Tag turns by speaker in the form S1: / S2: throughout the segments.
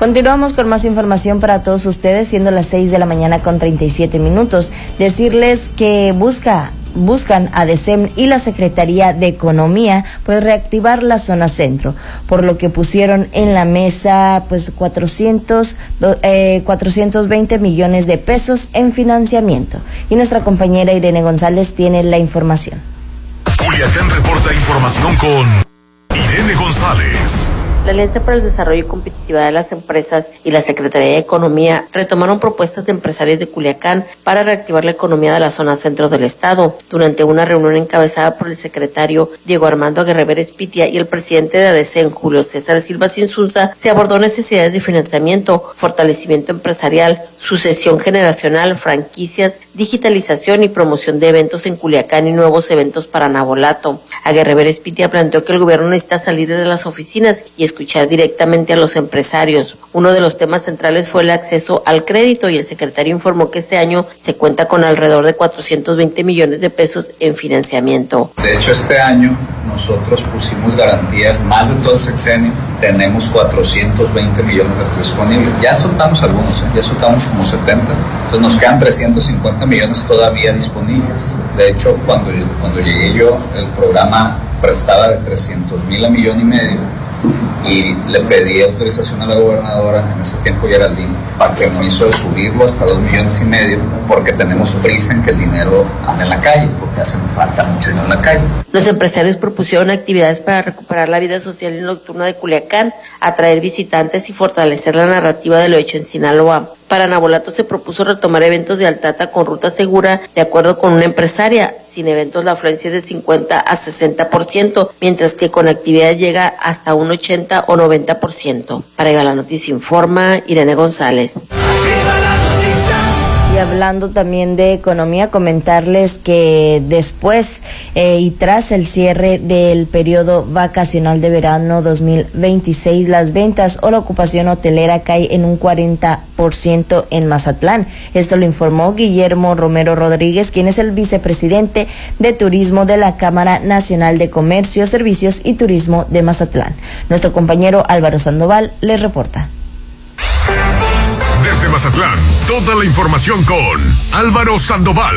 S1: Continuamos con más información para todos ustedes, siendo las 6 de la mañana con 37 minutos. Decirles que buscan ADECEM y la Secretaría de Economía pues reactivar la zona centro, por lo que pusieron en la mesa pues 420 millones de pesos en financiamiento. Y nuestra compañera Irene González tiene la información.
S2: Culiacán reporta información con Irene González.
S3: La Alianza para el Desarrollo y Competitividad de las Empresas y la Secretaría de Economía retomaron propuestas de empresarios de Culiacán para reactivar la economía de la zona centro del estado. Durante una reunión encabezada por el secretario Diego Armando Aguirre Espitia y el presidente de ADECEM, Julio César Silva Sinsunza, se abordó necesidades de financiamiento, fortalecimiento empresarial, sucesión generacional, franquicias, digitalización y promoción de eventos en Culiacán y nuevos eventos para Navolato. Aguirre Espitia planteó que el gobierno necesita salir de las oficinas y escuchar directamente a los empresarios. Uno de los temas centrales fue el acceso al crédito y el secretario informó que este año se cuenta con alrededor de 420 millones de pesos en financiamiento.
S4: De hecho, este año nosotros pusimos garantías más de todo el sexenio. Tenemos 420 millones de pesos disponibles. Ya soltamos algunos, ya soltamos como 70. Entonces nos quedan 350 millones todavía disponibles. De hecho, cuando llegué yo, el programa prestaba de 300,000 a 1,5 millones. Y le pedí autorización a la gobernadora, en ese tiempo Geraldine, para que nos hizo subirlo hasta 2,5 millones, porque tenemos prisa en que el dinero ande en la calle, porque hace falta mucho dinero en la calle.
S3: Los empresarios propusieron actividades para recuperar la vida social y nocturna de Culiacán, atraer visitantes y fortalecer la narrativa de lo hecho en Sinaloa. Para Navolato se propuso retomar eventos de Altata con ruta segura, de acuerdo con una empresaria. Sin eventos la afluencia es de 50 a 60%, mientras que con actividades llega hasta un 80 o 90%. Para Viva la Noticia informa Irene González.
S1: Y hablando también de economía, comentarles que después y tras el cierre del periodo vacacional de verano 2026, las ventas o la ocupación hotelera cae en un 40% en Mazatlán. Esto lo informó Guillermo Romero Rodríguez, quien es el vicepresidente de Turismo de la Cámara Nacional de Comercio, Servicios y Turismo de Mazatlán. Nuestro compañero Álvaro Sandoval les reporta.
S2: Desde Mazatlán, toda la información con Álvaro Sandoval.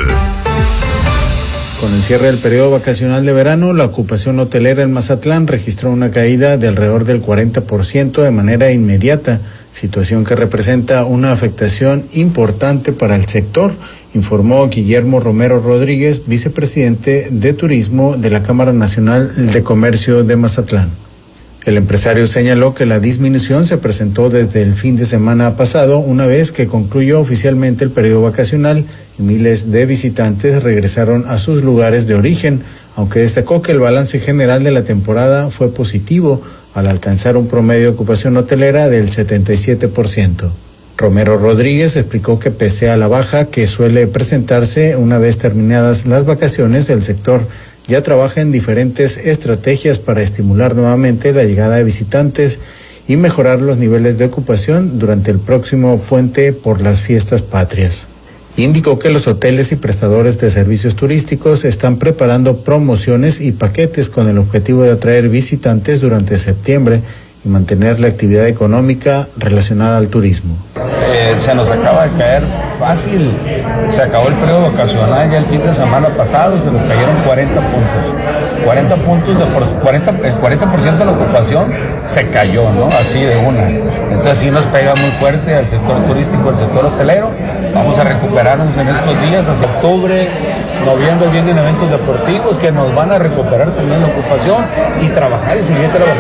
S5: Con el cierre del periodo vacacional de verano, la ocupación hotelera en Mazatlán registró una caída de alrededor del 40% de manera inmediata, situación que representa una afectación importante para el sector, informó Guillermo Romero Rodríguez, vicepresidente de Turismo de la Cámara Nacional de Comercio de Mazatlán. El empresario señaló que la disminución se presentó desde el fin de semana pasado, una vez que concluyó oficialmente el periodo vacacional y miles de visitantes regresaron a sus lugares de origen, aunque destacó que el balance general de la temporada fue positivo al alcanzar un promedio de ocupación hotelera del 77%. Romero Rodríguez explicó que pese a la baja que suele presentarse una vez terminadas las vacaciones, el sector ya trabaja en diferentes estrategias para estimular nuevamente la llegada de visitantes y mejorar los niveles de ocupación durante el próximo puente por las fiestas patrias. Indicó que los hoteles y prestadores de servicios turísticos están preparando promociones y paquetes con el objetivo de atraer visitantes durante septiembre y mantener la actividad económica relacionada al turismo.
S6: Se nos acaba de caer fácil, se acabó el periodo vacacional ya el fin de semana pasado y se nos cayeron 40 puntos. 40 puntos, el 40% de la ocupación se cayó, ¿no? Así de una. Entonces sí nos pega muy fuerte al sector turístico, al sector hotelero. Vamos a recuperarnos en estos días, hacia octubre, noviembre vienen eventos deportivos que nos van a recuperar también la ocupación y trabajar y seguir trabajando.